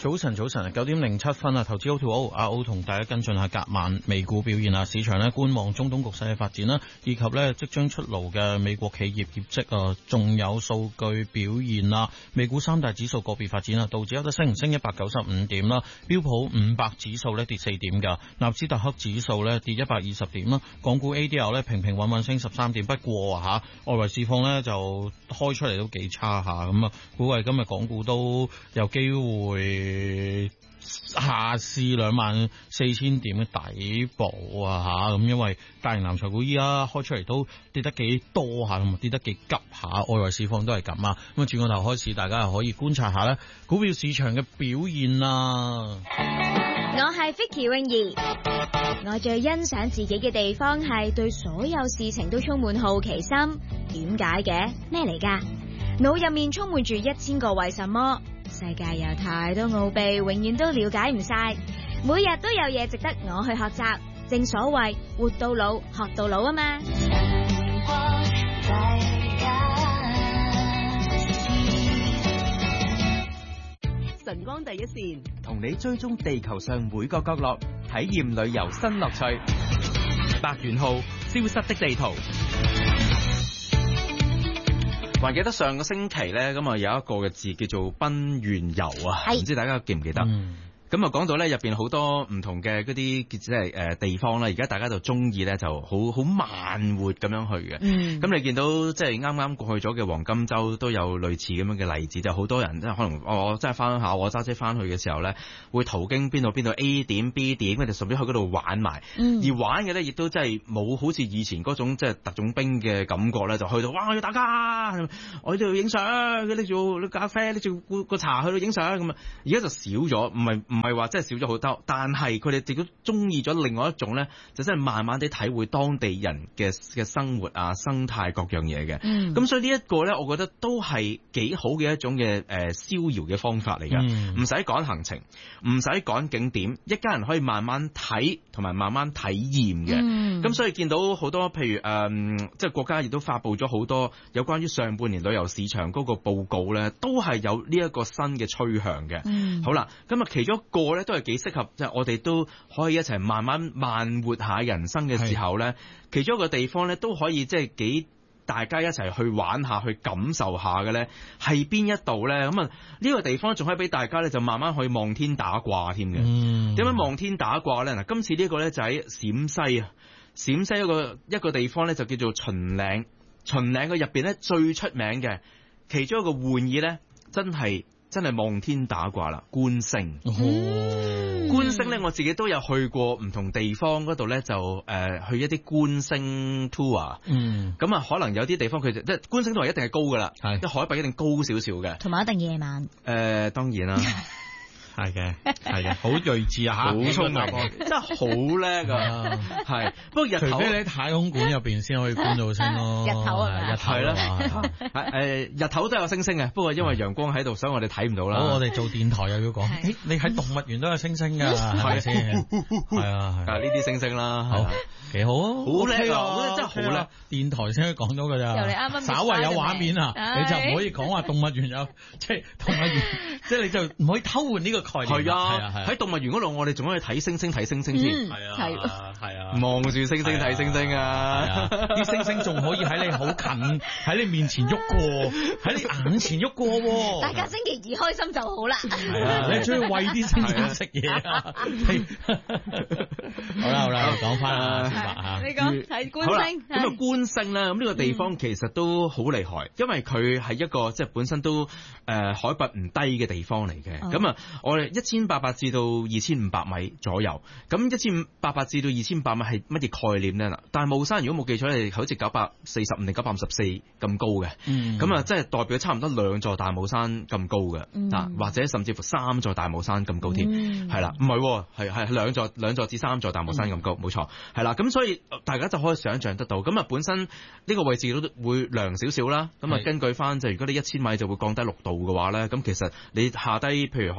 早晨9:07啊，投資 O2O 阿 O 同大家跟進下隔晚美股表現啊，市場呢觀望中東局勢嘅發展啦，以及呢即將出爐嘅美國企業業績啊，仲有數據表現啊。美股三大指數個別發展啊，道指有得升195點啦，標普500指數呢跌4點㗎，納斯達克指數呢跌120點啦，港股 ADR 呢平平穩穩升13點，不過外圍市況呢就開出嚟都幾差下，咁啊估計今日港股都有機會下試24,000點嘅底部咁因為大型藍籌股依家開出嚟都跌得幾多下，同埋跌得幾急下，外圍市況都係咁啊。咁啊轉個頭開始，大家又可以觀察下咧股票市場嘅表現啦。 我係 Vicky 泳兒，我最欣賞自己嘅地方係對所有事情都充滿好奇心。點解嘅？咩嚟㗎？腦入面充滿住1000個為什麼。世界有太多奧秘，永遠都了解唔晒，每日都有嘢值得我去學習。正所謂活到老學到老啊嘛。 晨光第一線同你追蹤地球上每個角落，體驗旅遊新樂趣。白元號消失的地圖。 還記得上個星期咧，咁啊有一個嘅字叫做賓園遊啊，唔知大家記唔記得？咁啊講到咧入邊好多唔同嘅嗰啲即係地方啦，而家大家就中意咧就好慢活咁樣去嘅。咁你見到即係啱啱過去咗嘅黃金週都有類似咁樣嘅例子，就好多人即係可能我真係翻下我揸車翻去嘅時候咧，會途經邊度 A 點 B 點，佢哋順便去嗰度玩埋。而玩嘅咧亦都真係冇好似以前嗰種即係特種兵嘅感覺咧，就去到哇我要打卡，我喺度影相，拎住咖啡，拎住個茶去到影相咁啊。而家就少咗，唔係話真係少咗好多，但係佢哋自己中意咗另外一種咧，就真係慢慢地體會當地人嘅生活啊、生態各樣嘢嘅。咁所以呢一個咧，我覺得都係幾好嘅一種嘅逍遙嘅方法嚟㗎，唔使趕行程，唔使趕景點，一家人可以慢慢睇同埋慢慢體驗嘅。咁所以見到好多譬如即係國家亦都發布咗好多有關於上半年旅遊市場嗰個報告咧，都係有呢一個新嘅趨向嘅。好啦，咁啊其中一個咧都係幾適合，即係我哋都可以一齊慢慢慢活下人生嘅時候咧，其中一個地方咧都可以即係幾大家一齊去玩下、去感受下嘅咧，係邊一度咧？咁啊呢個地方仲可以俾大家咧就慢慢去望天打卦添嘅。點樣望天打卦咧？嗱，今次呢個咧就喺陝西啊，陝西一個地方咧就叫做秦嶺。秦嶺嘅入邊咧最出名嘅其中一個玩意咧，真係望天打卦啦，觀星。觀星咧，我自己都有去過唔同地方嗰度咧，就去一啲觀星 tour。咁啊，可能有啲地方佢即係觀星 tour 一定係高噶啦，即係海拔一定高少少嘅， 同埋一定夜晚。 當然啦。 係嘅，好睿智啊， 好聰明，真係好叻啊！係，不過日頭除非你喺太空館入邊先可以觀到星咯。 日頭啊， 日頭啦， 日頭都有星星嘅，不過因為陽光喺度，所以我哋睇唔到啦。 我哋做電台又要講，你喺動物園都有星星㗎，係咪先？係啊， 呢啲星星啦，好幾好啊， 好叻啊！我覺得真係好叻， 電台先可以講到㗎咋。 由你啱啱稍為有畫面啊，你就唔可以講話動物園有，即係動物園，即係你就唔可以偷換呢個概念。 係啊，喺動物園嗰度，我哋仲可以睇星星添。 係啊， 望住星星睇星星啊！ 啲星星仲可以喺你好近，喺你面前喐過，喺你眼前喐過喎。 大家星期二開心就好啦。 係啊，你仲要餵啲星星食嘢啊！好啦，講翻啦， 你講睇觀星。 咁啊，觀星咧，咁呢個地方其實都好厲害，因為佢係一個即係本身都海拔唔低嘅地方嚟嘅。咁啊，我哋1800至到2500米左右。咁1800至到2500米係乜嘢概念咧？嗱，大霧山如果冇記錯係好似945定954咁高嘅。咁啊，即係代表差唔多2座大霧山咁高嘅。或者甚至乎3座大霧山咁高添。係啦，唔係，係2座至3座大霧山咁高，冇錯。係啦，咁所以大家就可以想象得到。咁啊，本身呢個位置都會涼少少啦。咁啊，根據翻就如果你1000米就會降低6度嘅話咧，咁其實你下低譬如可能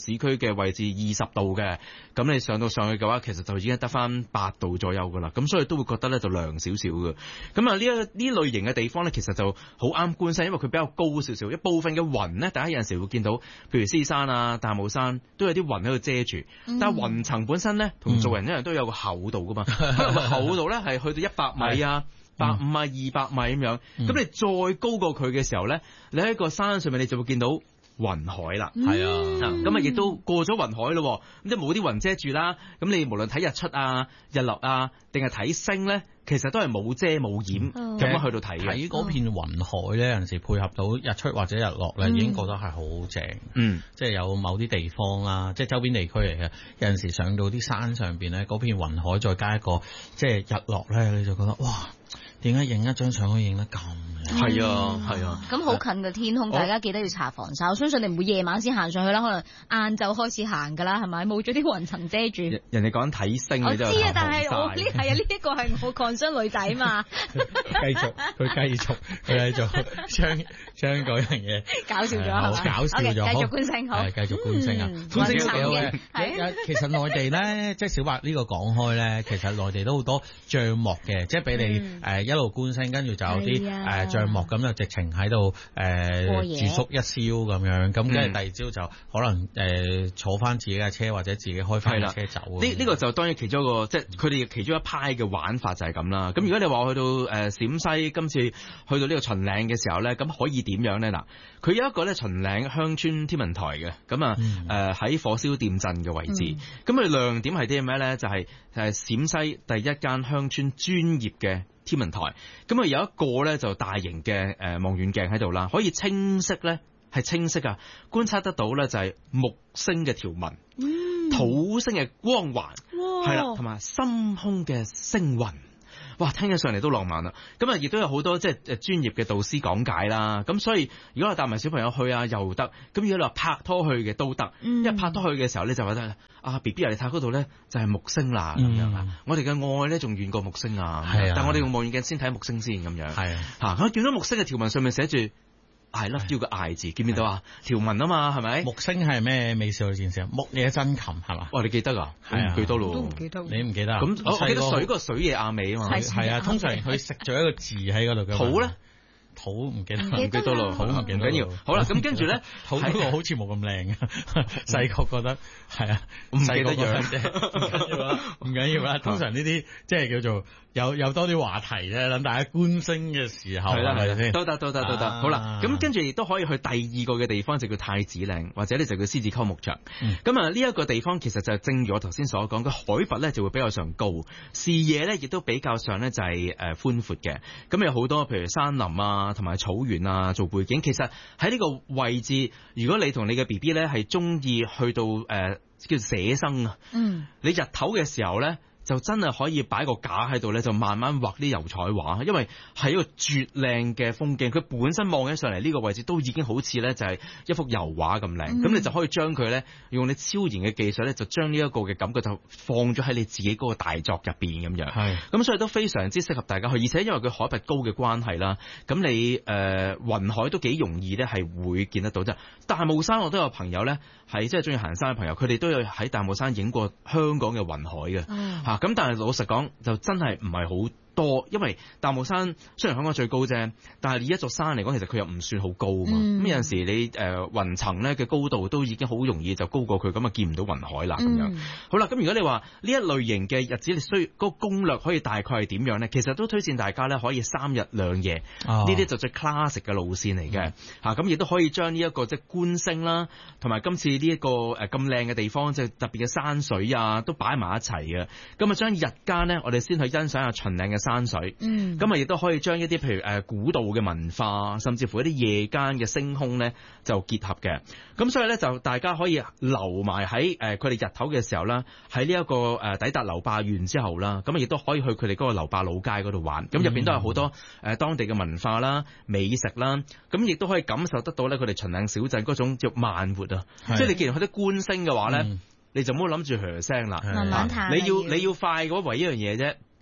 市區嘅位置20度嘅，咁你上到上去嘅話，其實就已經得翻8度左右噶啦，咁所以都會覺得咧就涼少少嘅。咁啊呢類型嘅地方咧，其實就好啱觀星，因為佢比較高少少，一部分嘅雲咧，大家有陣時會見到，譬如獅山啊、大帽山都有啲雲喺度遮住，但係雲層本身咧同做人一樣都有個厚度噶嘛，厚度咧係去到100米啊。150啊、200米咁樣，咁你再高過佢嘅時候咧，你喺個山上面你就會見到雲海啦。係啊，咁啊亦都過咗雲海咯，咁即係冇啲雲遮住啦。咁你無論睇日出啊、日落啊，定係睇星咧，其實都係冇遮冇掩咁樣去到睇嘅。 喺嗰片雲海咧，有陣時配合到日出或者日落咧，已經覺得係好正。即係有某啲地方啦，即係周邊地區嚟嘅，有陣時上到啲山上邊咧，嗰片雲海再加一個即係日落咧，你就覺得哇！點解影一張相可以影得咁靚？係啊，係啊。咁好近嘅天空，大家記得要搽防曬。我相信你唔會夜晚先行上去啦，可能晏晝開始行㗎啦，係咪？冇咗啲雲層遮住。人哋講睇星，我知啊，但係我呢係啊，呢一個係我 concern 女仔嘛。佢繼續將嗰樣嘢搞笑咗，好搞笑咗。繼續觀星，好。繼續觀星啊！觀星幾好嘅。係。其實內地咧，即係小白呢個講開咧，其實內地都好多帳幕嘅，即係俾你一路觀星，跟住就有啲帳幕咁就直情喺度住宿一宵咁樣，咁跟住第二朝就可能坐翻自己嘅車或者自己開翻車走。呢個就當然其中一個，即係佢哋其中一派嘅玩法就係咁啦。咁如果你話去到陝西，今次去到呢個秦嶺嘅時候咧，咁可以點樣咧？嗱，佢有一個咧秦嶺鄉村天文台嘅，咁啊喺火燒店鎮嘅位置。咁佢亮點係啲咩咧？就係陝西第一間鄉村專業嘅天文台，咁啊有一個咧就大型嘅望遠鏡喺度啦，可以清晰咧係清晰啊，觀察得到咧就係木星嘅條紋、土星嘅光環，係啦，同埋深空嘅星雲。哇，聽起上嚟都浪漫啦！咁啊，亦都有好多即係專業嘅導師講解啦。咁所以如果我帶埋小朋友去啊，又得。咁如果你話拍拖去嘅都得。因為拍拖去嘅時候咧，就覺得啊 B B 啊，你睇嗰度咧就係木星啦咁樣啊。我哋嘅愛咧仲遠過木星啊。係啊。但係我哋用望遠鏡先睇木星先咁樣。係啊。嚇！咁見到木星嘅條紋上面寫住I love you 嘅 I 字，見唔見到啊？條紋啊嘛，係咪？木星係咩美少女戰士啊？木野真琴係嘛？哇！你記得啊？係啊，記得咯。都唔記得。你唔記得？咁我記得水個水野亞美啊嘛。係啊，通常佢食咗一個字喺嗰度嘅。土咧？土唔記得，唔記得咯，土唔緊要。好啦，咁跟住咧，土嗰個好似冇咁靚啊。細個覺得係啊，唔記得樣啫，唔緊要啦。通常呢啲即係叫做有多啲話題啫，等大家觀星嘅時候係咪先？都得。好啦，咁跟住亦都可以去第二個嘅地方，就叫太子嶺，或者咧就叫獅子溝牧場。咁啊呢一個地方其實就正如我頭先所講，個海拔咧就會比較上高，視野咧亦都比較上咧就係寬闊嘅。咁有好多譬如山林啊，同埋草原啊做背景。其實喺呢個位置，如果你同你嘅 B B 咧係中意去到叫寫生啊，你日頭嘅時候咧，就真係可以擺個架喺度咧，就慢慢畫啲油彩畫，因為係一個絕靚嘅風景。佢本身望起上嚟呢個位置都已經好似咧就係一幅油畫咁靚。咁你就可以將佢咧用你超然嘅技術咧，就將呢一個嘅感覺就放咗喺你自己嗰個大作入邊咁樣。係。咁所以都非常之適合大家去，而且因為佢海拔高嘅關係啦，咁你雲海都幾容易咧係會見得到啫。大帽山我都有朋友咧係即係中意行山嘅朋友，佢哋都有喺大帽山影過香港嘅雲海嘅嚇。咁但係老實講，就真係唔係好多，因為大帽山雖然香港最高啫，但係以一座山嚟講，其實佢又唔算好高嘛。咁有陣時你雲層咧嘅高度都已經好容易就高過佢，咁啊見唔到雲海啦咁樣。好啦，咁如果你話呢一類型嘅日子，你需要個攻略可以大概係點樣咧？其實都推薦大家咧可以3日2夜，呢啲就最 classic 嘅路線嚟嘅嚇。咁亦都可以將呢一個即係觀星啦，同埋今次呢一個咁靚嘅地方，即係特別嘅山水啊，都擺埋一齊嘅。咁啊將日間咧，我哋先去欣賞下秦嶺嘅山水，咁啊亦都可以將一啲譬如古道嘅文化，甚至乎一啲夜間嘅星空咧，就結合嘅。咁所以咧就大家可以留埋喺佢哋日頭嘅時候啦，喺呢一個抵達流壩縣之後啦，咁啊亦都可以去佢哋嗰個流壩老街嗰度玩。咁入邊都有好多當地嘅文化啦、美食啦，咁亦都可以感受得到咧佢哋秦嶺小鎮嗰種叫慢活啊。即係你既然去得觀星嘅話咧，你就唔好諗住噓聲啦，慢慢睇。你要快嘅話，唯一樣嘢啫。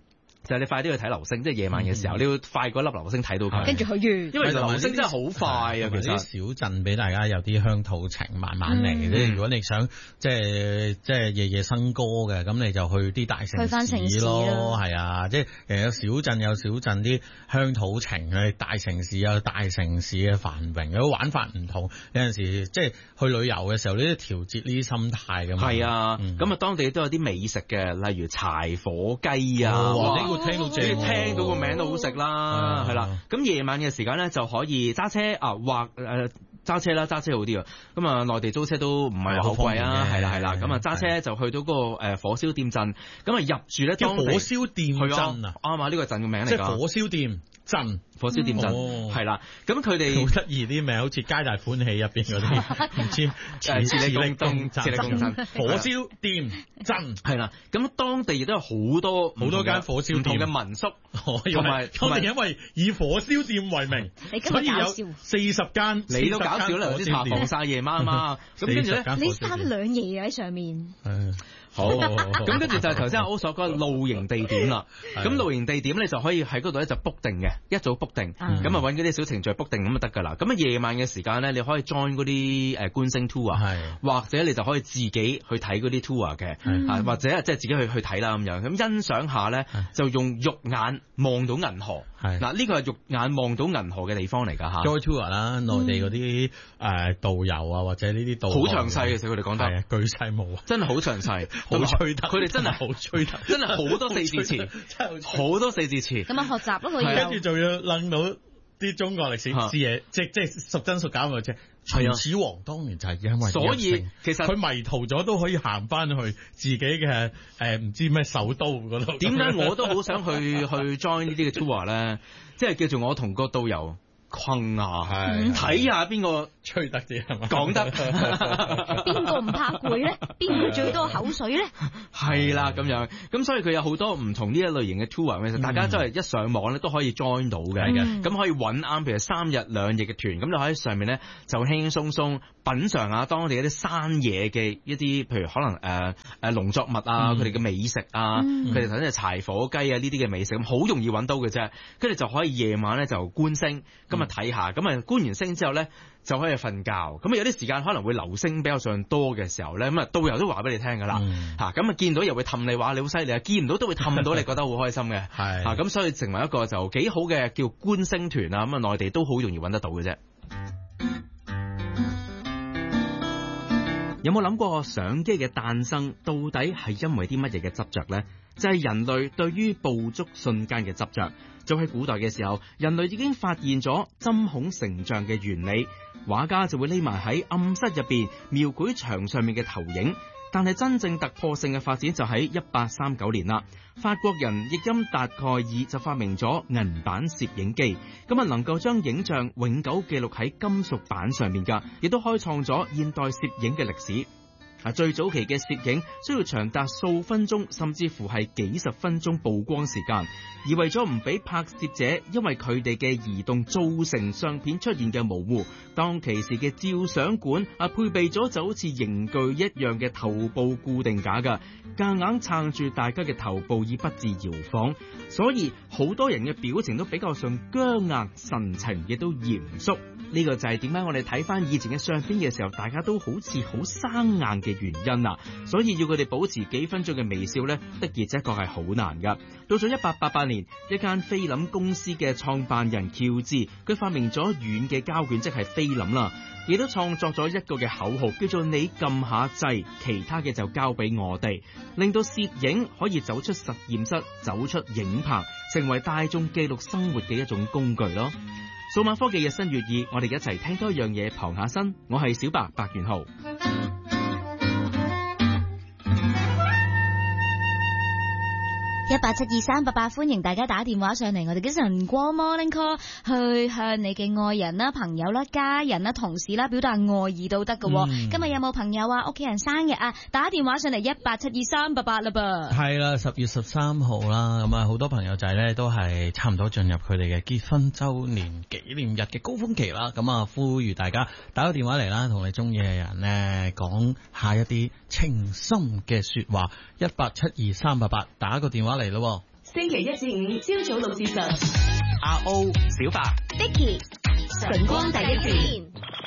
就係你快啲去睇流星，即係夜晚嘅時候，你要快過粒流星睇到佢。 跟住去完， 因為流星真係好快啊！其實啲小鎮俾大家有啲鄉土情，慢慢嚟。如果你想即係夜夜笙歌嘅，咁你就去啲大城市咯。係啊，即係有小鎮有小鎮啲鄉土情，大城市有大城市嘅繁榮，有玩法唔同。有陣時即係去旅遊嘅時候，你都調節呢啲心態㗎嘛。 係啊，咁啊當地都有啲美食嘅，例如柴火雞啊。 呢個聽到正， 聽到個名都好食啦，係啦。咁夜晚嘅時間咧就可以揸車啊，或揸車啦，揸車好啲啊。咁啊，內地租車都唔係好貴啊，係啦。咁啊，揸車就去到嗰個火燒店鎮，咁啊入住咧當地火燒店鎮啊， 啱啊，呢個鎮嘅名嚟㗎。 即係火燒店鎮， 火燒店鎮係啦。咁佢哋好得意啲名，好似皆大歡喜入邊嗰啲，唔知磁力公鎮，火燒店鎮係啦。咁當地亦都有好多間火燒店嘅民宿，同埋因為以火燒店為名，所以有40間。 你都搞笑啦，有啲爬防曬夜晚嘛。咁跟住咧， 你3-2夜喺上面。 好，咁跟住就係頭先阿歐所講露營地點啦。咁露營地點咧就可以喺嗰度咧就 book 定嘅，一早 book 定，咁啊揾嗰啲小程序 book 定咁就得㗎啦。咁啊夜晚嘅時間咧，你可以 join 嗰啲觀星 tour，或者你就可以自己去睇嗰啲 tour 嘅，或者即係自己去睇啦咁樣。咁欣賞下咧，就用肉眼望到銀河。嗱，呢個係肉眼望到銀河嘅地方嚟㗎嚇。 join tour 啦，內地嗰啲導遊啊，或者呢啲導好詳細嘅，其實佢哋講得巨細無遺， 真係好詳細。 好吹得， 佢哋真係好吹得，真係好多四字詞，好多四字詞。 咁啊，學習咯，可以。 跟住仲要諗到啲中國歷史嘢，即係屬真屬假嘅啫。秦始皇當年就係因為， 所以其實佢迷途咗都可以行翻去自己嘅唔知咩首都嗰度。 點解我都好想去 join 呢啲嘅 tour 咧？即係叫做我同個導遊困啊，睇下邊個吹得啲係嘛？ 講得邊個唔怕攰咧？邊個最多口水咧？ 係啦，咁樣咁，所以佢有好多唔同呢一類型嘅 tour， 其實大家真係一上網咧都可以 join 到嘅。咁可以揾啱，譬如3日2夜嘅團，咁就喺上面咧就輕輕鬆鬆品嚐下當地一啲山野嘅一啲，譬如可能農作物啊，佢哋嘅美食啊，佢哋頭先係柴火雞啊呢啲嘅美食，咁好容易揾到嘅啫。跟住就可以夜晚咧就觀星。咁啊睇下，咁啊觀完星之後咧就可以瞓覺。咁啊有啲時間可能會流星比較上多嘅時候咧，咁啊導遊都話俾你聽㗎啦。咁啊見到又會氹你話你好犀利啊，見唔到都會氹到你，覺得好開心嘅。咁所以成為一個就幾好嘅叫觀星團啊。咁啊內地都好容易揾得到嘅啫。有冇諗過相機嘅誕生到底係因為啲乜嘢嘅執着呢？就係人類對於捕捉瞬間嘅執着。就喺古代嘅時候，人類已經發現咗針孔成像嘅原理，畫家就會匿埋喺暗室入邊描繪牆上面嘅投影。但係真正突破性嘅發展就喺1839年啦。法國人譯音達蓋爾就發明咗銀版攝影機，咁啊能夠將影像永久記錄喺金屬板上面噶，亦都開創咗現代攝影嘅歷史。最早期嘅攝影需要長達數分鐘，甚至乎係幾十分鐘曝光時間，而為咗唔俾拍攝者因為佢哋嘅移動造成相片出現嘅模糊，當其時嘅照相館配備咗就好似刑具一樣嘅頭部固定架噶，夾硬撐住大家嘅頭部以不致搖晃，所以好多人嘅表情都比較上僵硬，神情亦都嚴肅。呢個就係點解我哋睇翻以前嘅相片嘅時候，大家都好似好生硬嘅原因啊！所以要佢哋保持幾分鐘嘅微笑呢，的而且確係好難噶。到咗1888年，一間菲林公司嘅創辦人喬治，佢發明咗軟嘅膠卷，即係菲林啦，亦都創作咗一個嘅口號，叫做你撳下掣，其他嘅就交俾我哋，令到攝影可以走出實驗室，走出影棚，成為大眾記錄生活嘅一種工具咯。數碼科技日新月異，我哋一齊聽多樣嘢，傍下身。我係小白元浩。 1872388，歡迎大家打電話上嚟，我哋嘅晨光 Morning Call 去向你嘅愛人啦、朋友啦、家人啦、同事啦表達愛意都得㗎。今日有冇朋友啊、屋企人生日啊？打電話上嚟1872388啦噃。係啦 ，10月13號啦，咁啊好多朋友仔咧都係差唔多進入佢哋嘅結婚週年紀念日嘅高峰期啦。咁啊，呼籲大家打個電話嚟啦，同你中意嘅人咧講下一啲情深嘅說話。1872388，打個電話嚟咯。 星期一至五朝早6至10。 阿 O、小白、 Vicky， 晨光第一線，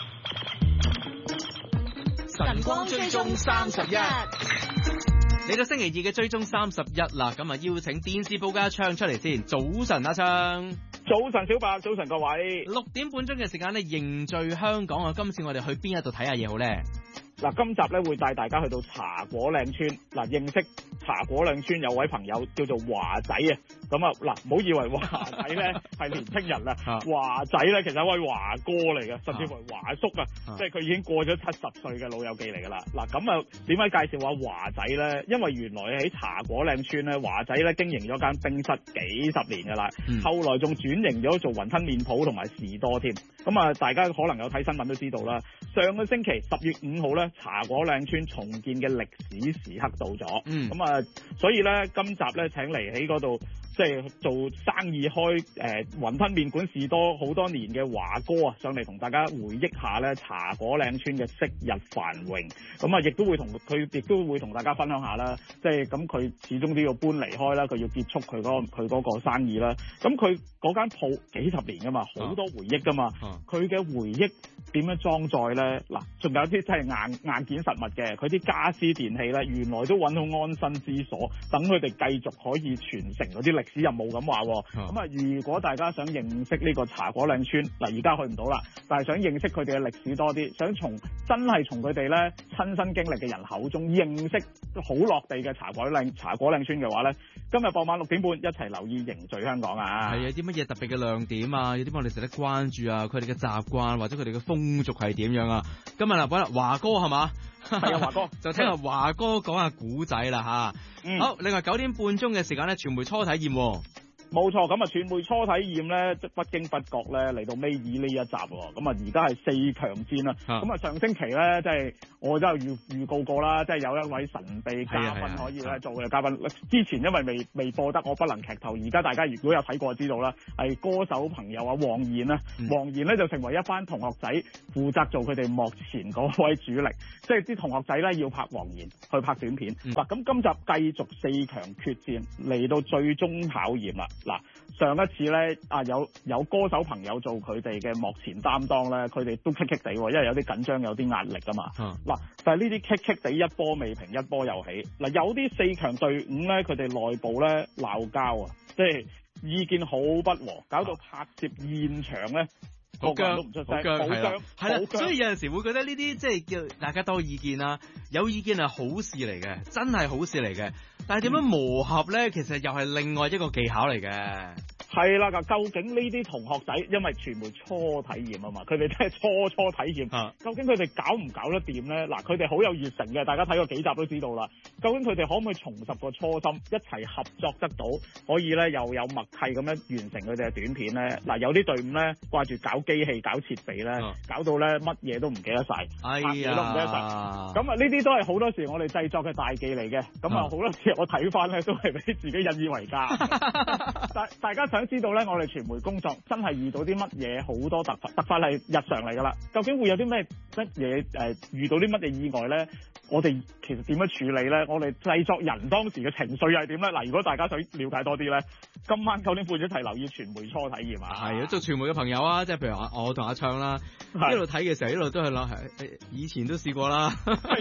晨光追蹤31。嚟到星期二嘅追蹤31啦，咁啊邀請電視報家昌出嚟先。早晨，阿昌。 早晨，小白。早晨，各位。 6點半鐘嘅時間咧，凝聚香港啊！今次我哋去邊一度睇下嘢好咧？ 嗱，今集咧會帶大家去到茶果嶺村。嗱，認識茶果嶺村有位朋友叫做華仔啊。咁啊，嗱，唔好以為華仔咧係年青人啦，華仔咧其實係一位華哥嚟嘅，甚至乎華叔啊，即係佢已經過咗70歲嘅老友記嚟噶啦。嗱，咁啊，點解介紹下華仔咧？因為原來喺茶果嶺村咧，華仔咧經營咗間冰室幾十年噶啦，後來仲轉型咗做雲吞麵鋪同埋士多添。咁啊，大家可能有睇新聞都知道啦。上個星期10月5號咧，茶果嶺村重建嘅歷史時刻到咗。咁啊，所以咧今集咧請嚟喺嗰度，即係做生意開雲吞麵館士多好多年嘅華哥啊，上嚟同大家回憶下咧茶果嶺村嘅昔日繁榮。咁啊，亦都會同大家分享下啦。即係咁，佢始終都要搬離開啦，佢要結束佢嗰個生意啦。咁佢嗰間鋪幾十年噶嘛，好多回憶噶嘛。佢嘅回憶點樣裝載咧？嗱，仲有啲真係硬件實物嘅，佢啲家私電器咧，原來都揾到安身之所，等佢哋繼續可以傳承嗰啲歷史任務咁話。咁啊，如果大家想認識呢個茶果嶺村，嗱，而家去唔到啦，但係想認識佢哋嘅歷史多啲，想真係從佢哋咧親身經歷嘅人口中認識好落地嘅茶果嶺村嘅話咧，今日傍晚6點半一齊留意凝聚香港啊！ 係啊，啲乜嘢特別嘅亮點啊？有啲乜我哋值得關注啊？佢哋嘅習慣或者佢哋嘅風俗係點樣啊？今日揾華哥係嘛？ 係啊，華哥就聽下華哥講下古仔啦吓。好，另外9點半鐘嘅時間咧，傳媒初體驗。 冇錯，咁啊，傳媒初體驗咧，不經不覺咧嚟到尾二呢一集喎。咁啊，而家係4強戰啦。咁啊，上星期咧，即係我都有預告過啦，即係有一位神秘嘉賓可以咧做嘅嘉賓。之前因為未播得，我不能劇透。而家大家如果有睇過就知道啦，係歌手朋友啊，黃妍啦。黃妍咧就成為一班同學仔負責做佢哋幕前嗰位主力，即係啲同學仔咧要拍黃妍去拍短片。嗱，咁今集繼續4強決戰，嚟到最終考驗啦。嗱，上一次咧有歌手朋友做佢哋嘅幕前擔當咧，佢哋都棘棘地，因為有啲緊張，有啲壓力㗎嘛。嗱，但係呢啲棘棘地一波未平，一波又起。嗱，有啲4強隊伍咧，佢哋內部咧鬧交啊，即係意見好不和，搞到拍攝現場咧。個個都唔出聲，係啦， 所以有陣時會覺得呢啲即係叫大家多意見啦，有意見係好事嚟嘅，真係好事嚟嘅。但係點樣磨合咧，其實又係另外一個技巧嚟嘅。 係啦，究竟呢啲同學仔，因為傳媒初體驗啊嘛，佢哋真係初體驗，究竟佢哋搞唔搞得掂咧？嗱，佢哋好有熱誠嘅，大家睇過幾集都知道啦。究竟佢哋可唔可以重拾個初心，一齊合作得到，可以咧又有默契咁樣完成佢哋嘅短片咧？嗱，有啲隊伍咧掛住搞機器、搞設備咧，搞到咧乜嘢都唔記得晒，拍嘢都唔記得晒。咁啊，呢啲都係好多時我哋製作嘅大忌嚟嘅。咁啊，好多時我睇翻咧都係俾自己引以為戒。大家想知道咧，我哋傳媒工作真係遇到啲乜嘢好多突發係日常嚟㗎啦。究竟會有啲咩嘢遇到啲乜嘢意外咧？我哋其實點樣處理咧？我哋製作人當時嘅情緒係點咧？嗱，如果大家想了解多啲咧，今晚9點半一齊留意傳媒初體驗啊！ 係啊，做傳媒嘅朋友啊，即係譬如我同阿昌啦，一路睇嘅時候一路都係諗，以前都試過啦。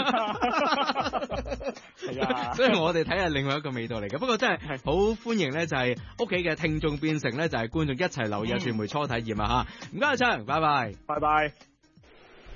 係啊，所以我哋睇係另外一個味道嚟嘅。不過真係好歡迎咧，就係屋企嘅聽眾變成咧就係觀眾一齊留意傳媒初體驗啊！嚇，唔該阿昌，拜拜， 拜拜。